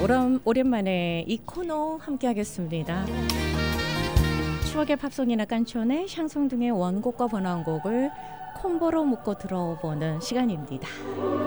오랜만에 이 코너 함께 하겠습니다. 추억의 팝송이나 깐촌의 샹송 등의 원곡과 번안곡을 콤보로 묶고 들어보는 시간입니다.